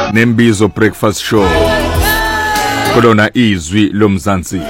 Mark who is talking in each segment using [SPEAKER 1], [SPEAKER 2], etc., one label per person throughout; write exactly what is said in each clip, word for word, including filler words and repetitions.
[SPEAKER 1] Nembizo Breakfast Show kulona izwi lomzansi.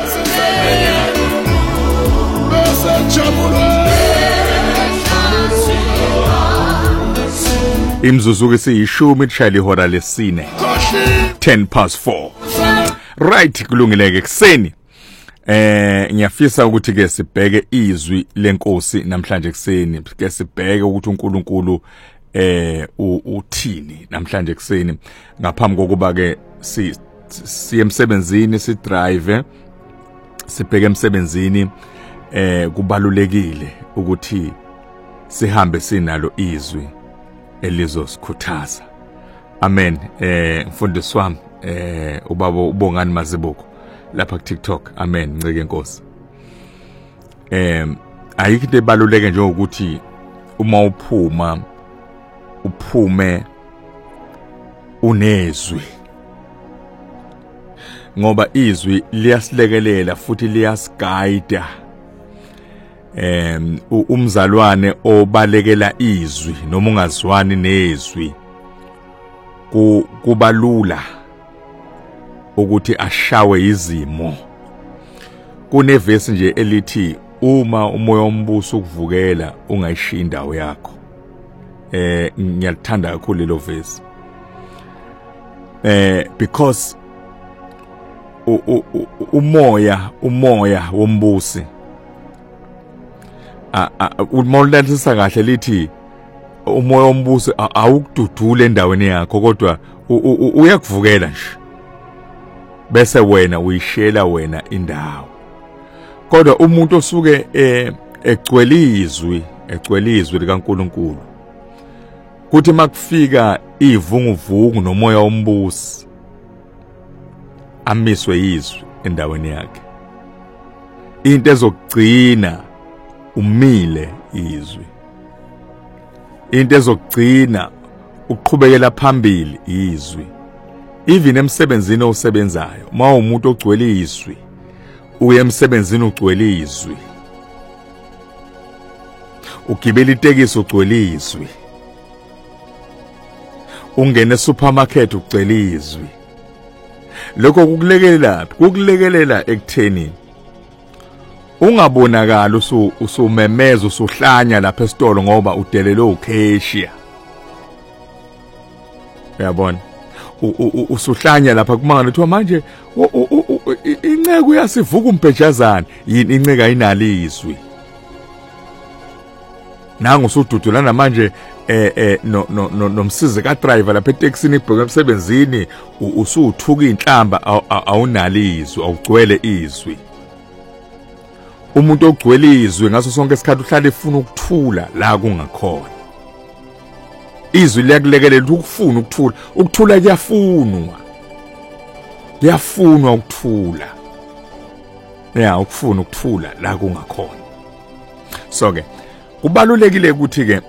[SPEAKER 1] Imzuzu ke siyishumi lishaya ihora lesine. ten past four. Right, kulungileke kuseni. Eh ngiyafisa ukuthi ke sibheke izwi lenkosi namhlanje kuseni. Ke sibheke ukuthi uNkulunkulu eh uthini namhlanje kuseni ngaphambi kokuba ke si siye emsebenzini si drive sibheke emsebenzini eh kubalulekile ukuthi sihambe sinalo izwi elizosikhuthaza. Amen. Eh mfundisi wami eh ubaba uBongani Mazibuko lapha ku TikTok. Amen. Ncike Nkosi. Eh ayikho into ebaluleke nje ukuthi uma uphuma uphume unezwi, ngoba izwi liyasilekelela futhi liyasiguide. Em umzalwane obalekela izwi noma ungazwani nezwi kubalula ukuthi ashawe izimo. Kunevesi nje elithi uma umoya ombuso ukuvukela ungayishiya indawo yakho. Eh ngiyalithanda kakhulu lelo vesi. Eh because umoya umoya wombusi a umolalisisa kahle lithi umoya wombusi awukududule endaweni yakho kodwa uyakuvukela nje bese wena uyishela wena indawo. Kodwa umuntu osuke egcwelizwi egcwelizwi likaNkulunkulu kuthi makufika ivunguvungu nomoya wombusi amiswe izwi endaweni yakhe. Into ezokugcina umile izwi, into ezokugcina uqhubekela phambili izwi. Even emsebenzini osebenzayo ma umuntu ogcwele izwi uye emsebenzini ugcwele izwi, ugibela itekisi ugcwele izwi, ungene supermarket ugcwele izwi. Lokho kukulekelela kukulekelela ekutheni ungabonakala usu usumemeza usuhlanya lapha esitolo ngoba udelele ukheshiya. Uyabona usuhlanya lapha kumangala ukuthi manje inceke uyasivuka umbhejazana yini inceke ayinali izwi. Nangu usududulana manje eh eh no no nomsizi ka driver lapha etaxini ibheke emsebenzini usuthuka inhlamba awunali izwi awugcwele izwi. Umuntu ogcwele izwi ngaso sonke isikhathi uhlala efuna ukuthula la kungakhona. Izwi liyakulekelela ukufuna ukuthula, ukuthula kuyafunwa. Kuyafunwa ukuthula. Yeah, ukufuna ukuthula la kungakhona. So ke kubalulekile ukuthi ke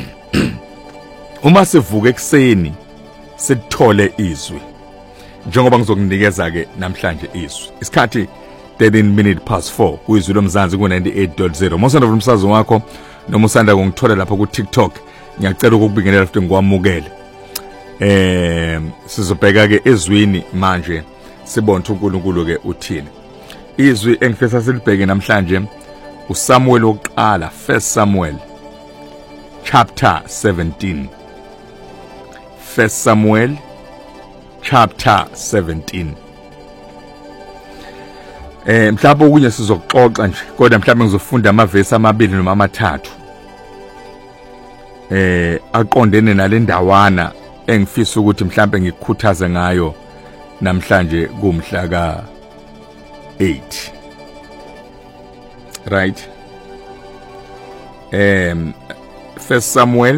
[SPEAKER 1] uma sivuka ekseni sithole izwi. Njengoba ngizokunikeza ke namhlanje izwi. Isikhathi thirteen minutes past four kuyizwi lomzansi ku ninety-eight point zero. Mosanda umsakazo wakho noma usanda kungithola lapha ku TikTok. Ngiyacela ukubingelela futhi ngikwamukele. Eh sizobheka ke ezwini manje sibone uNkulunkulu ke uthini. Izwi engifisa silibheke namhlanje uSamuel wokuqala, First Samuel chapter seventeen. First Samuel chapter seventeen. Eh mhlawumbe okunye sizoxoxa nje kodwa mhlawumbe ngizofunda amavesi amabili noma amathathu eh aqondene nalendawana engifisa ukuthi mhlawumbe ngikukhuthaze ngayo namhlanje kumhla ka eight. Right. Um First Samuel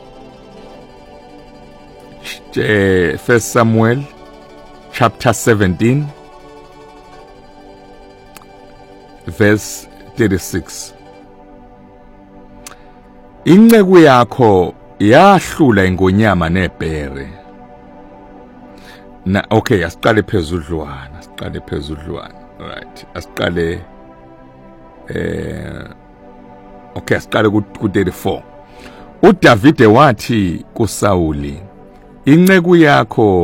[SPEAKER 1] uh, First Samuel chapter seventeen verse thirty-six. Inceku yakho yahlula ingonyama nebhere. Na okay, asiqale phezudlwana, asiqale phezudlwana. Right. Asiqale eh okay, asiqale ku thirty-four. uDavide wathi kuSawuli, inceku yakho